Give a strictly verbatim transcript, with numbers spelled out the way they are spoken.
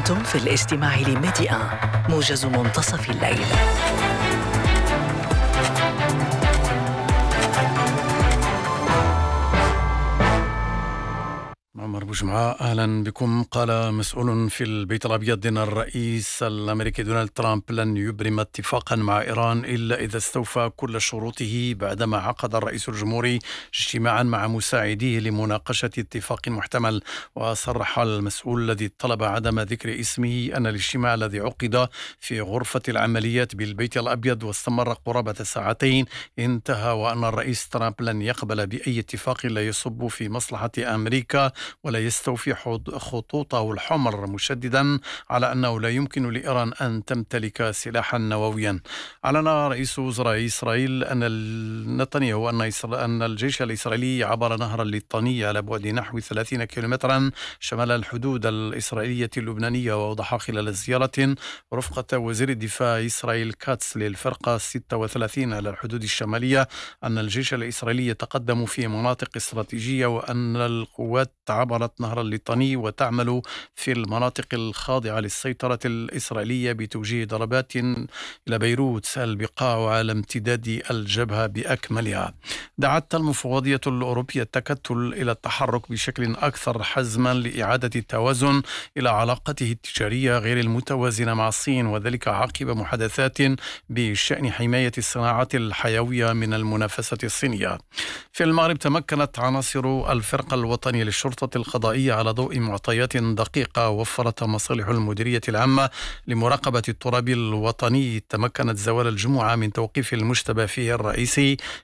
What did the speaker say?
أنتم في الاستماع لميديا موجز منتصف الليل. عمر بوجمعة، أهلا بكم. قال مسؤول في البيت الأبيض أن الرئيس الأمريكي دونالد ترامب لن يبرم اتفاقا مع إيران إلا إذا استوفى كل شروطه، بعدما عقد الرئيس الجمهوري اجتماعا مع مساعديه لمناقشة اتفاق محتمل. وصرح المسؤول الذي طلب عدم ذكر اسمه أن الاجتماع الذي عقد في غرفة العمليات بالبيت الأبيض واستمر قرابة ساعتين انتهى، وأن الرئيس ترامب لن يقبل بأي اتفاق لا يصب في مصلحة أمريكا ولا يستوفي خطوطه الحمر، مشددا على أنه لا يمكن لإيران أن تمتلك سلاحا نوويا. أعلن رئيس وزراء إسرائيل أن نتنياهو أن, أن الجيش الإسرائيلي عبر نهر الليطاني على بعد نحو ثلاثين كيلومترا شمال الحدود الإسرائيلية اللبنانية. وأوضح خلال الزيارة رفقة وزير الدفاع إسرائيل كاتس للفرقة ستة وثلاثين على الحدود الشمالية أن الجيش الإسرائيلي يتقدم في مناطق استراتيجية، وأن القوات عبرت نهر الليطاني وتعمل في المناطق الخاضعة للسيطرة الإسرائيلية بتوجيه ضربات إلى بيروت البقاع على امتداد الجبهة بأكملها. دعت المفوضية الأوروبية التكتل إلى التحرك بشكل أكثر حزما لإعادة التوازن إلى علاقته التجارية غير المتوازنة مع الصين، وذلك عقب محادثات بشأن حماية الصناعات الحيوية من المنافسة الصينية. في المغرب تمكنت عناصر الفرقة الوطنية للشرطة القضائية على ضوء معطيات دقيقة وفرت مصالح المديرية العامة لمراقبة التراب الوطني، تمكنت زوال الجمعة من توقيف المشتبه فيه الرئيسي